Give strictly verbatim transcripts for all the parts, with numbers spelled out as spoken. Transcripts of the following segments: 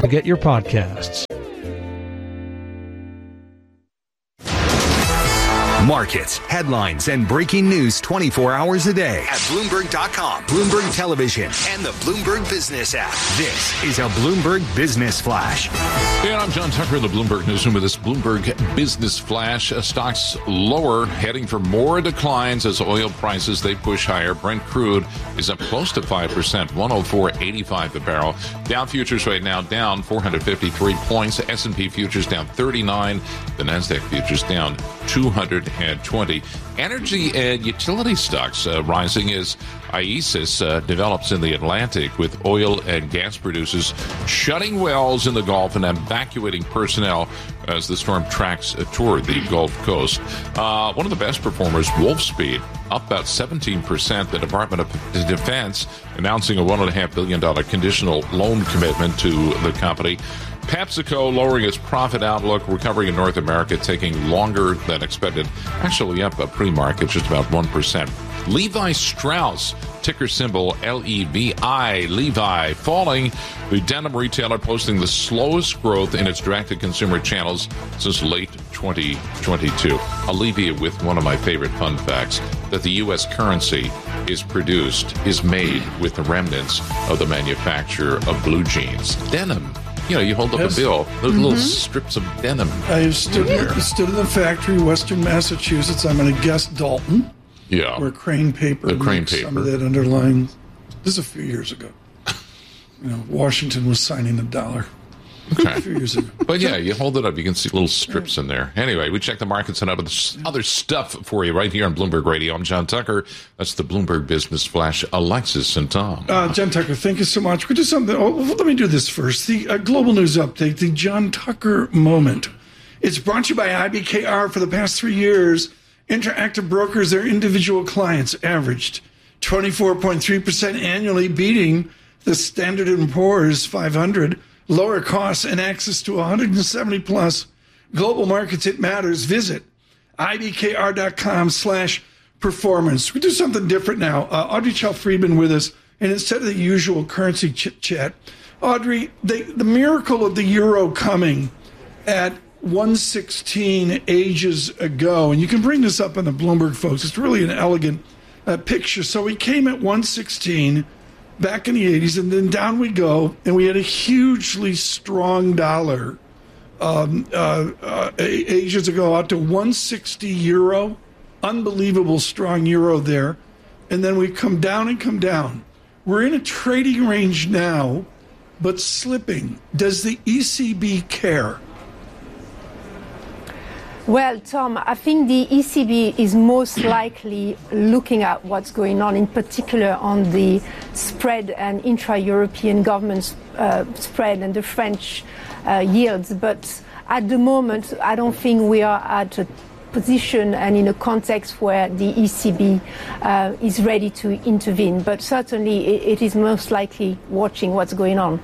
Get your podcasts. Markets, headlines, and breaking news twenty-four hours a day at Bloomberg dot com, Bloomberg Television, and the Bloomberg Business app. This is a Bloomberg Business Flash. And I'm John Tucker in the Bloomberg Newsroom with this Bloomberg Business Flash. Uh, stocks lower, heading for more declines as oil prices, they push higher. Brent crude is up close to five percent, one oh four eighty-five a barrel. Dow futures right now down four hundred fifty-three points. S and P futures down thirty-nine. The NASDAQ futures down two hundred twenty. Energy and utility stocks uh, rising as IESIS uh, develops in the Atlantic, with oil and gas producers shutting wells in the Gulf and evacuating personnel as the storm tracks uh, toward the Gulf Coast. Uh, one of the best performers, Wolfspeed, up about seventeen percent. The Department of Defense announcing a one point five billion dollars conditional loan commitment to the company. PepsiCo lowering its profit outlook, recovery in North America taking longer than expected. Actually up a pre-market, just about one percent. Levi Strauss, ticker symbol L E V I, Levi, falling. The denim retailer posting the slowest growth in its direct-to-consumer channels since late twenty twenty-two. I'll leave you with one of my favorite fun facts, that the U S currency is produced, is made with the remnants of the manufacture of blue jeans. Denim. You know, you hold up yes. a bill, those mm-hmm. little strips of denim. I stood, here. stood in the factory, Western Massachusetts. I'm going to guess Dalton. Yeah. Where Crane Paper the Crane makes paper. some of that underlying. This is a few years ago. You know, Washington was signing a dollar. Okay. A few years ago. But yeah, you hold it up, you can see little strips in there. Anyway, we check the markets and other other stuff for you right here on Bloomberg Radio. I'm John Tucker. That's the Bloomberg Business Flash. Alexis and Tom. Uh, John Tucker, thank you so much. We do something. Oh, let me do this first. The uh, global news update, the John Tucker moment. It's brought to you by I B K R. For the past three years, Interactive Brokers, their individual clients, averaged twenty-four point three percent annually, beating the Standard and Poor's five hundred. Lower costs and access to one hundred seventy plus global markets. It matters. Visit ibkr.com slash performance. We do something different now. Uh, Audrey Chell-Friedman with us, and instead of the usual currency chit chat, Audrey, the, the miracle of the euro coming at one sixteen ages ago, and you can bring this up on the Bloomberg, folks. It's really an elegant uh, picture. So we came at one sixteen back in the eighties, and then down we go, and we had a hugely strong dollar um, uh, uh, ages ago, out to one sixty euro, unbelievable strong euro there, and then we come down and come down. We're in a trading range now, but slipping. Does the E C B care? Well, Tom, I think the E C B is most likely looking at what's going on, in particular on the spread and intra-European government uh, spread and the French uh, yields. But at the moment, I don't think we are at a position and in a context where the E C B uh, is ready to intervene. But certainly it, it is most likely watching what's going on.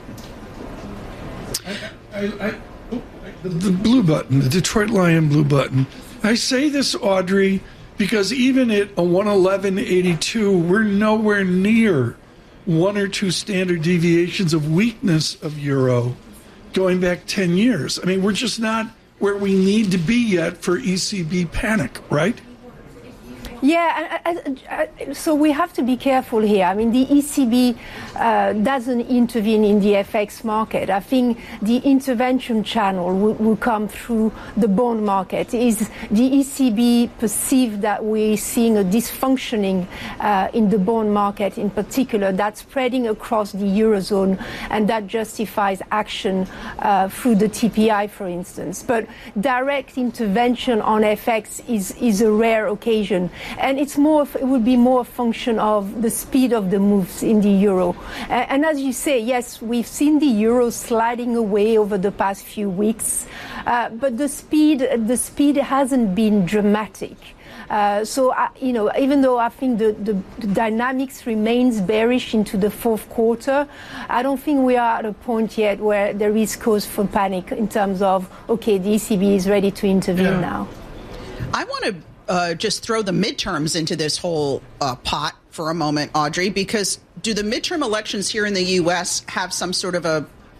I, I, I... The, the blue button, the Detroit Lion blue button. I say this, Audrey, because even at a one eleven eighty-two, we're nowhere near one or two standard deviations of weakness of euro going back ten years. I mean, we're just not where we need to be yet for E C B panic, right? Yeah, I, I, I, so we have to be careful here. I mean, the E C B uh, doesn't intervene in the F X market. I think the intervention channel will, will come through the bond market. Is the E C B perceived that we're seeing a dysfunctioning uh, in the bond market in particular, that's spreading across the Eurozone, and that justifies action uh, through the T P I, for instance. But direct intervention on F X is, is a rare occasion. And it's more, it would be more a function of the speed of the moves in the euro. And, and as you say, yes, we've seen the euro sliding away over the past few weeks, uh, but the speed, the speed hasn't been dramatic. Uh, so, uh, you know, even though I think the, the, the dynamics remains bearish into the fourth quarter, I don't think we are at a point yet where there is cause for panic in terms of, okay, the E C B is ready to intervene yeah. now. I want to Uh, just throw the midterms into this whole uh, pot for a moment, Audrey, because do the midterm elections here in the U S have some sort of a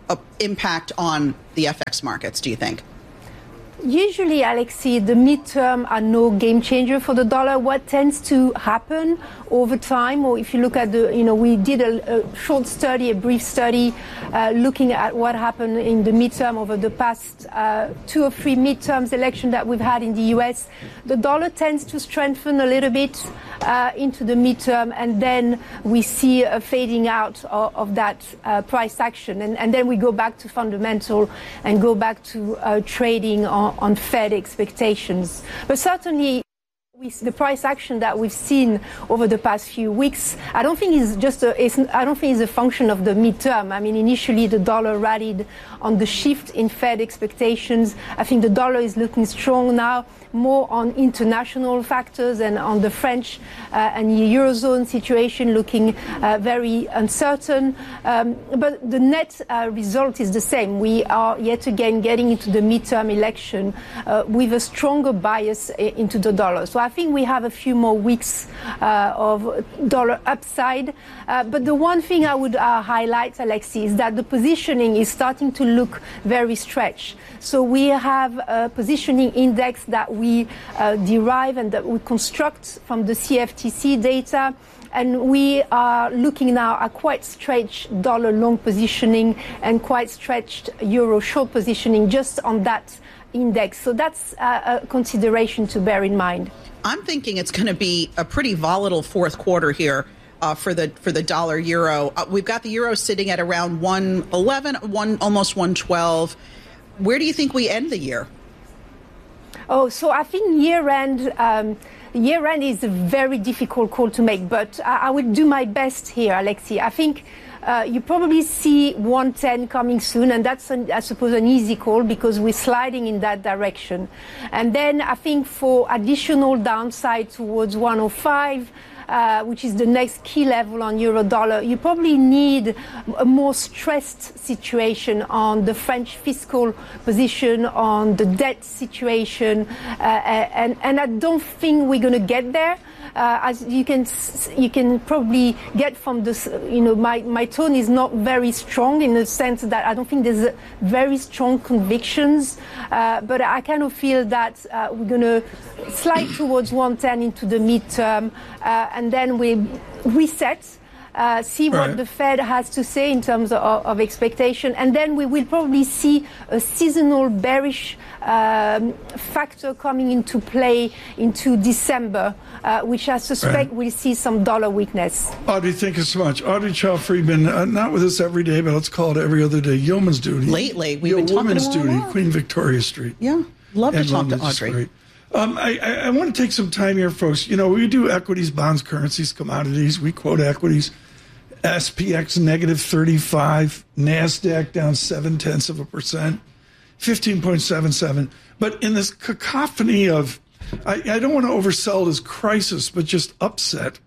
uh, impact on the F X markets, do you think? Usually, Alexei, the midterm are no game changer for the dollar. What tends to happen over time, or if you look at the, you know, we did a, a short study, a brief study, uh, looking at what happened in the midterm over the past uh, two or three midterms election that we've had in the U S. The dollar tends to strengthen a little bit uh, into the midterm, and then we see a fading out of, of that uh, price action, and, and then we go back to fundamental and go back to uh, trading on on Fed expectations. But certainly, we, the price action that we've seen over the past few weeks, I don't think is just a, it's, I don't think is a function of the midterm. I mean, initially the dollar rallied on the shift in Fed expectations. I think the dollar is looking strong now, more on international factors and on the French uh, and the Eurozone situation looking uh, very uncertain. Um, but the net uh, result is the same. We are yet again getting into the midterm election uh, with a stronger bias I- into the dollar. So I think we have a few more weeks uh, of dollar upside. Uh, but the one thing I would uh, highlight, Alexei, is that the positioning is starting to look very stretched. So we have a positioning index that we uh, derive and that we construct from the C F T C data. And we are looking now at quite stretched dollar long positioning and quite stretched euro short positioning just on that index. So that's uh, a consideration to bear in mind. I'm thinking it's going to be a pretty volatile fourth quarter here uh, for the for the dollar euro. Uh, we've got the euro sitting at around one eleven, one almost one twelve. Where do you think we end the year? Oh, so I think year end. Um, Year end is a very difficult call to make, but I, I will do my best here, Alexei. I think uh, you probably see one ten coming soon, and that's, an, I suppose, an easy call because we're sliding in that direction. And then I think for additional downside towards one oh five, Uh, which is the next key level on euro dollar, you probably need a more stressed situation on the French fiscal position, on the debt situation, uh, and, and I don't think we're going to get there. Uh, as you can, you can probably get from this, you know, my, my tone is not very strong in the sense that I don't think there's a very strong convictions, uh, but I kind of feel that uh, we're going to slide towards one ten into the midterm, uh, and then we reset. Uh, see what right. the Fed has to say in terms of, of expectation, and then we will probably see a seasonal bearish um, factor coming into play into December, uh, which I suspect right. we'll see some dollar weakness. Audrey, thank you so much. Audrey Chow-Friedman, uh, not with us every day, but let's call it every other day. Yeoman's duty. Lately, we've Yo, been talking Women's to her duty, a lot. Queen Victoria Street. Yeah, love to and talk London's to Audrey. great. Um, I, I, I want to take some time here, folks. You know, we do equities, bonds, currencies, commodities. We quote equities. S P X negative thirty-five, NASDAQ down seven tenths of a percent, fifteen point seven seven. But in this cacophony of, I, I don't want to oversell it as crisis, but just upset.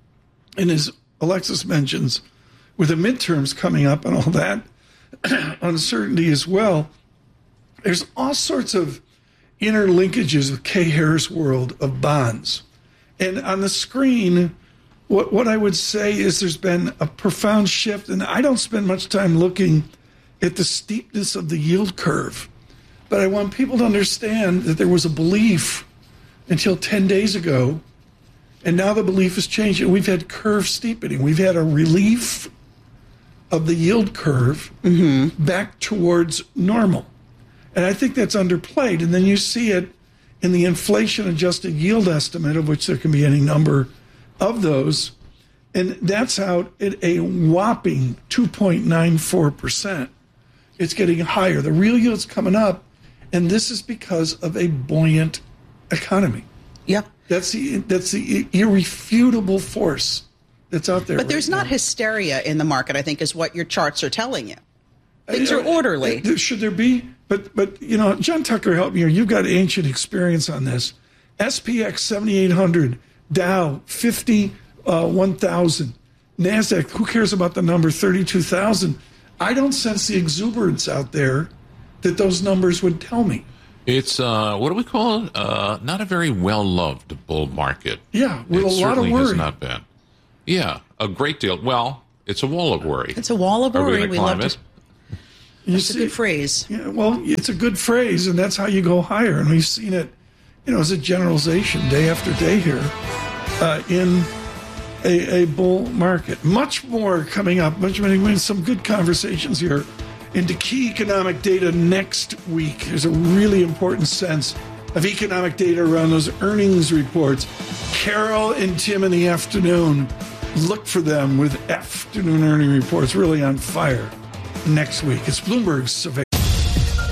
And as Alexis mentions, with the midterms coming up and all that, uncertainty as well, there's all sorts of interlinkages with Kay Harris' world of bonds. And on the screen, what, what I would say is there's been a profound shift, and I don't spend much time looking at the steepness of the yield curve, but I want people to understand that there was a belief until ten days ago, and now the belief has changed, and we've had curve steepening. We've had a relief of the yield curve mm-hmm. back towards normal. And I think that's underplayed. And then you see it in the inflation-adjusted yield estimate, of which there can be any number of those. And that's out at a whopping two point nine four percent. It's getting higher. The real yield's coming up, and this is because of a buoyant economy. Yep. That's the, that's the irrefutable force that's out there. But there's right not now. hysteria in the market, I think, is what your charts are telling you. Things are orderly. Uh, should there be? But, but you know, John Tucker, help me here. You've got ancient experience on this. S P X seventy-eight hundred, Dow fifty-one thousand, NASDAQ, who cares about the number thirty-two thousand? I don't sense the exuberance out there that those numbers would tell me. It's, uh, what do we call it? Uh, not a very well-loved bull market. Yeah, with it a lot of certainly worry. has not been. Yeah, a great deal. Well, it's a wall of worry. It's a wall of Are we worry. gonna We climb love it? to. You That's see, a good phrase. Yeah, well, it's a good phrase, and that's how you go higher. And we've seen it, you know, as a generalization day after day here uh, in a, a bull market. Much more coming up. Much more, some good conversations here into key economic data next week. There's a really important sense of economic data around those earnings reports. Carol and Tim in the afternoon. Look for them with afternoon earning reports really on fire next week. It's Bloomberg's Survey.